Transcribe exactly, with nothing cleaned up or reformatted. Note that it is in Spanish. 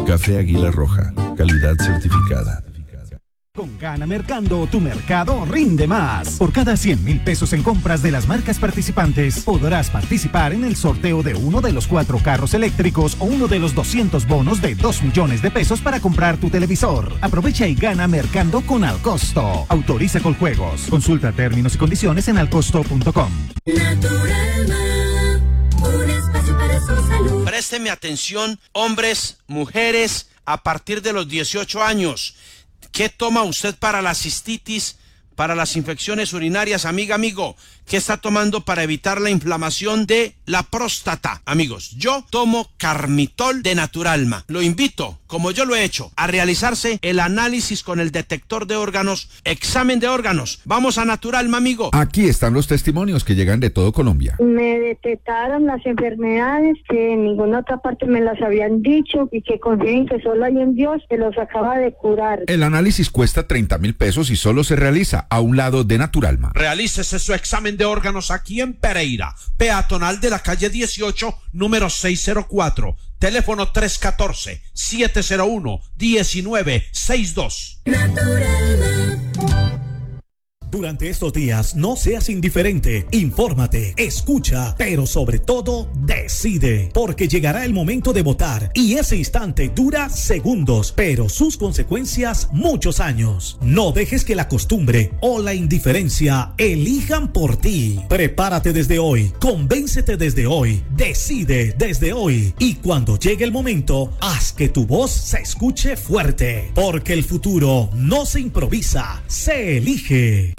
Café Águila Roja, calidad certificada. Con Gana Mercando, tu mercado rinde más. Por cada cien mil pesos en compras de las marcas participantes, podrás participar en el sorteo de uno de los cuatro carros eléctricos o uno de los doscientos bonos de dos millones de pesos para comprar tu televisor. Aprovecha y gana Mercando con Alcosto. Autoriza con juegos. Consulta términos y condiciones en alcosto punto com. Naturalma, un espacio para su salud. Présteme atención, hombres, mujeres, a partir de los dieciocho años. ¿Qué toma usted para la cistitis, para las infecciones urinarias, amiga, amigo? ¿Qué está tomando para evitar la inflamación de la próstata? Amigos, yo tomo Carmitol de Naturalma. Lo invito, como yo lo he hecho, a realizarse el análisis con el detector de órganos, examen de órganos. Vamos a Naturalma, amigo. Aquí están los testimonios que llegan de todo Colombia. Me detectaron las enfermedades que en ninguna otra parte me las habían dicho y que confíen que solo hay en Dios que los acaba de curar. El análisis cuesta treinta mil pesos y solo se realiza a un lado de Naturalma. Realícese su examen de órganos aquí en Pereira, peatonal de la calle dieciocho, número seiscientos cuatro, teléfono tres uno cuatro, siete cero uno, uno nueve seis dos. Naturalma. Durante estos días, no seas indiferente, infórmate, escucha, pero sobre todo, decide, porque llegará el momento de votar y ese instante dura segundos, pero sus consecuencias muchos años. No dejes que la costumbre o la indiferencia elijan por ti. Prepárate desde hoy, convéncete desde hoy, decide desde hoy y cuando llegue el momento, haz que tu voz se escuche fuerte, porque el futuro no se improvisa, se elige.